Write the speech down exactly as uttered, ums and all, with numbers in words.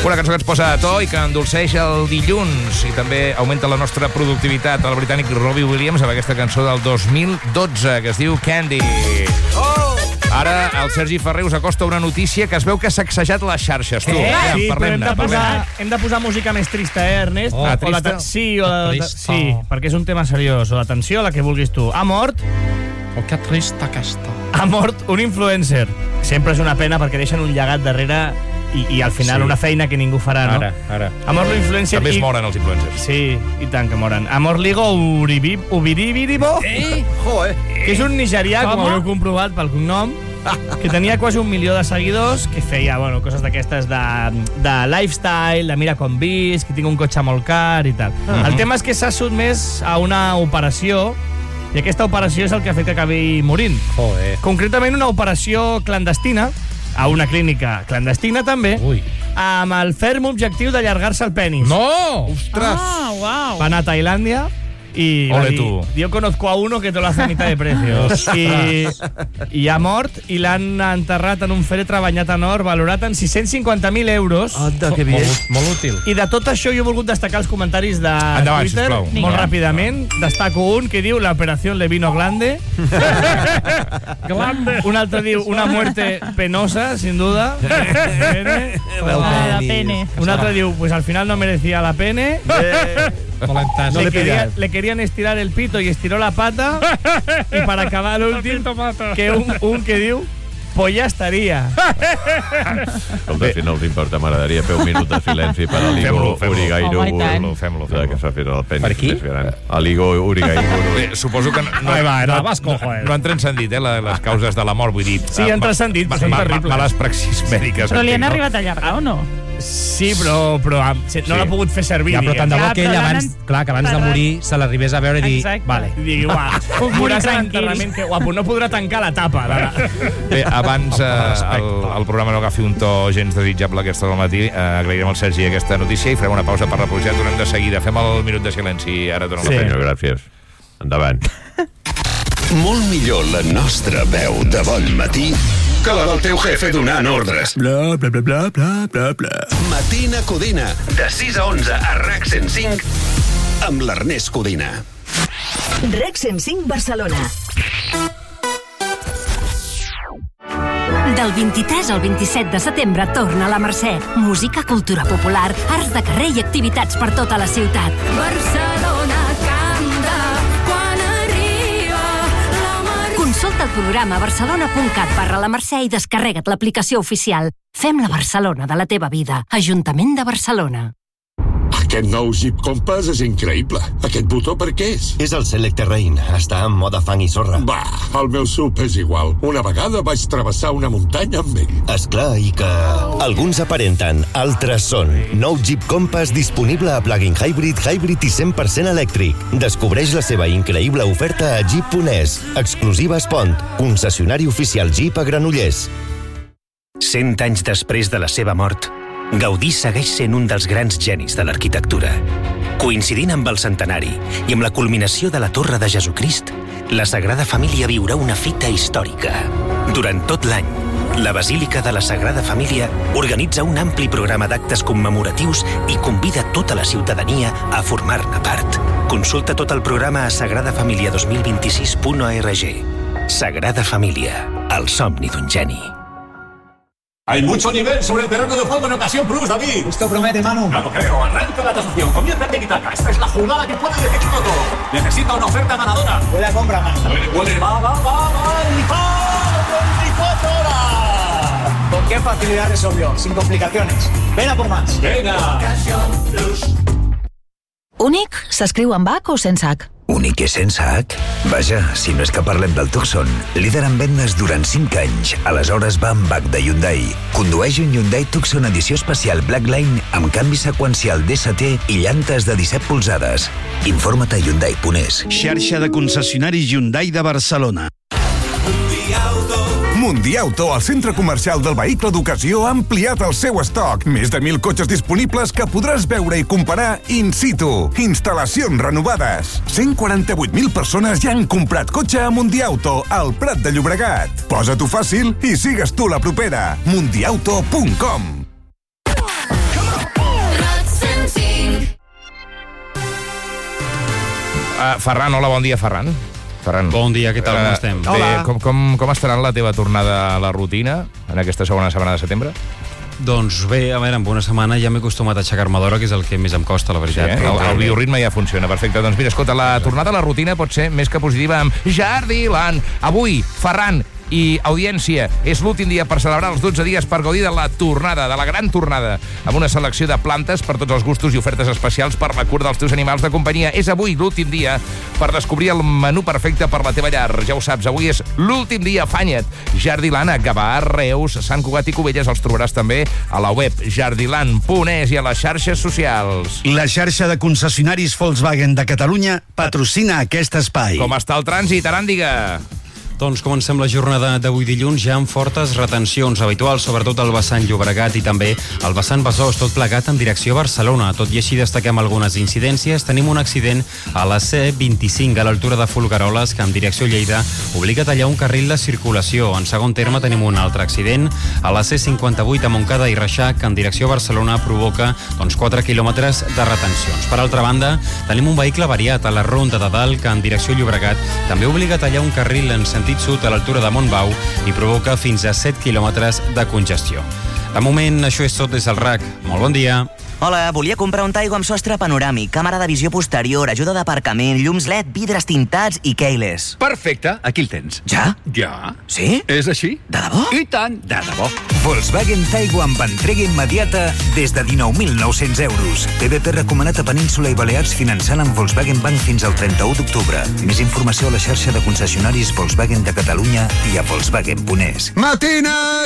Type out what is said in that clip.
Una cançó que ens posa a to i que endolceix el dilluns i també augmenta la nostra productivitat. El britànic Robbie Williams amb aquesta cançó del dos mil dotze que es diu Candy. Oh! Ara el Sergi Ferrer us acosta una notícia que es veu que ha sacsejat les xarxes. Tu, eh? eh? Sí, però hem de, posar, parlem. hem de posar música més trista, eh, Ernest? Oh, o trista? la sí, o la, sí, perquè és un tema seriós. O d'atenció, la que vulguis tu. Ha mort... Oh, que trista aquesta. Ha mort un influencer. Sempre és una pena perquè deixen un llegat darrere i, i al final sí. Una feina que ningú farà, no? Ara, ara. Ha mort l'influencer... També es i... moren els influencers. Sí, i tant que moren. Ha mort Ligo Ubiribiribo, eh? Joder. que és un nigerià, com, com haureu comprovat pel cognom, que tenia quasi un milió de seguidors, que feia, bueno, coses d'aquestes de, de lifestyle, de mira com visc, que tinc un cotxe molt car i tal. Uh -huh. El tema és que s'ha sotmès a una operació, i aquesta operació és el que ha fet que acabi morint. Joder. Concretament una operació clandestina, a una clínica clandestina també, Ui. amb el ferm objectiu d'allargar-se el penis. No! Ostres! Ah, uau. Va anar a Tailàndia y Ole, y, tú. yo conozco a uno que te lo hace a mitad de precio. I, i ha mort i l'han enterrat en un fèretre banyat en or valorat en sis-cents cinquanta mil euros. Anda, que bé. Molt, molt útil. I de tot això jo he volgut destacar els comentaris de Endavant, Twitter sisplau. molt ràpidament. Destaco un que diu la operació le vino glande. Glande. Un altre diu una muerte penosa, sin duda. Pene. Ah, la pene. Un altre diu, pues al final no merecía la pene. Volentas. Le, quería, le querían estirar el pito y estiró la pata. Y para acabar l'últim, que un, un que diu pues ja estaria. Escolta, al final us importa, m'agradaria fer un minut de silenci per a l'Igo Urigairo. Home, i tant. Fem-lo, Ja que s'ha fet el penis Per qui? més gran. A l'Igo Urigairo. Bé, suposo que no, no, Ai, va, era no, Vasco, no, joder. no han transcendit eh, la- les causes de la mort, vull dir... Sí, han transcendit, però són terribles. Males praxis mèdiques. Però li han entenc, no? arribat a allargar o no? Sí, però, però no Sí. l'ha pogut fer servir. Ja, però tant de bo Ja, que ell però abans, l'han clar, que abans de enterrat. morir se l'arribés a veure i dir, Exacte. vale. I digui, uah, Puc morir veuràs tranquil. l'enterrament, que guapo, no podrà tancar la tapa. De la... Bé, abans eh, el, el programa no agafi un to gens desitjable aquesta del matí, eh, agrairem al Sergi aquesta notícia i farem una pausa per la publicitat. Tornem de seguida. Fem el minut de silenci. Ara tornem Sí. a fer. Senyor, gràcies. Endavant. Molt millor la nostra veu de bon matí que la del teu jefe donant ordres. Bla, bla, bla, bla, bla, bla, bla. Matina Codina, de sis a onze a R A C cent cinc, amb l'Ernest Codina. R E C cent cinc Barcelona. Del vint-i-tres al vint-i-set de setembre torna a la Mercè. Música, cultura popular, arts de carrer i activitats per tota la ciutat. Barcelona canta quan arriba la Mercè. Consulta el programa a barcelona punt cat barra la Mercè i descarrega't l'aplicació oficial. Fem la Barcelona de la teva vida. Ajuntament de Barcelona. Aquest nou Jeep Compass és increïble. Aquest botó per què és? És el Select Terrain. Està en mode fang i sorra. Va, el meu sub és igual. Una vegada vaig travessar una muntanya amb ell. Esclar, i que... Alguns aparenten, altres són. Nou Jeep Compass disponible a plug-in hybrid, hybrid i cent per cent elèctric. Descobreix la seva increïble oferta a Jeep punt es. Exclusiva Espont. Concessionari oficial Jeep a Granollers. Cent anys després de la seva mort, Gaudí segueix sent un dels grans genis de l'arquitectura. Coincidint amb el centenari i amb la culminació de la Torre de Jesucrist, la Sagrada Família viurà una fita històrica. Durant tot l'any, la Basílica de la Sagrada Família organitza un ampli programa d'actes commemoratius i convida tota la ciutadania a formar-ne part. Consulta tot el programa a sagrada família dos mil vint-i-sis punt org. Sagrada Família, el somni d'un geni. Hay mucho nivel sobre el terreno de juego en Ocasión Plus, David. Esto promete, Manu. No lo creo. Arranca la tasación. Comienza el tiki-taka. Esta es la jugada que puede decidirlo todo. Necesita una oferta ganadora. Huele a compra, Manu. Puede, puede. Va, va, va, va. ¡Y va! veinticuatro horas! ¿Con qué facilidad resolvió? Sin complicaciones. Ven a por más. Venga. Ocasión Plus. Únic s'escriu amb H o sense H? Únic i sense H? Vaja, si no és que parlem del Tucson, líder en vendes durant cinc anys. Aleshores va amb H de Hyundai. Condueix un Hyundai Tucson edició especial Blackline amb canvi seqüencial D S T i llantes de disset polzades. Informa't a Hyundai punt es. Xarxa de concessionaris Hyundai de Barcelona. Mundiauto, el centre comercial del vehicle d'ocasió, ha ampliat el seu estoc. Més de mil cotxes disponibles que podràs veure i comparar in situ. Instal·lacions renovades. cent quaranta-vuit mil persones ja han comprat cotxe a Mundiauto, al Prat de Llobregat. Posa-t'ho fàcil i sigues tu la propera. mundiauto punt com. Uh, Ferran, hola, bon dia, Ferran. Ferran. Bon dia, què tal, com estem? Bé, com, com, com estarà la teva tornada a la rutina en aquesta segona setmana de setembre? Doncs bé, a veure, en una setmana ja m'he acostumat a aixecar-me d'hora, que és el que més em costa, la veritat. Sí, eh? el, el bioritme ja funciona, perfecte. Doncs mira, escolta, la tornada a la rutina pot ser més que positiva amb Jardiland. Avui, Ferran i audiència, és l'últim dia per celebrar els dotze dies per gaudir de la tornada, de la gran tornada, amb una selecció de plantes per tots els gustos i ofertes especials per la cura dels teus animals de companyia. És avui l'últim dia per descobrir el menú perfecte per la teva llar. Ja ho saps, avui és l'últim dia, afanya't. Jardiland a Gavà, Reus, Sant Cugat i Cubelles. Els trobaràs també a la web jardiland punt es i a les xarxes socials. La xarxa de concessionaris Volkswagen de Catalunya patrocina aquest espai. Com està el trànsit, Aràndiga? Doncs comencem la jornada d'avui dilluns ja amb fortes retencions habituals, sobretot al vessant Llobregat i també al vessant Besòs, tot plegat en direcció a Barcelona. Tot i així destaquem algunes incidències. Tenim un accident a la C vint-i-cinc a l'altura de Folgueroles, que en direcció Lleida obliga a tallar un carril de circulació. En segon terme tenim un altre accident a la C cinquanta-vuit a Montcada i Reixac, que en direcció a Barcelona provoca doncs, quatre quilòmetres de retencions. Per altra banda, tenim un vehicle variat a la Ronda de Dalt, que en direcció Llobregat també obliga a tallar un carril en sentit sud a l'altura de Montbau i provoca fins a set quilòmetres de congestió. De moment, això és tot des del R A C. Molt bon dia. Hola, volia comprar un Taigo amb sostre panoràmic, càmera de visió posterior, ajuda d'aparcament, llums L E D, vidres tintats i keyless. Perfecte, aquí el tens. Ja? Ja. Sí? És així. De debò? I tant, de debò. Volkswagen Taigo amb entrega immediata des de dinou mil nou-cents euros. P V P recomanat a Península i Balears finançant amb Volkswagen Bank fins al trenta-u d'octubre. Més informació a la xarxa de concessionaris Volkswagen de Catalunya i a Volkswagen punt es. Matina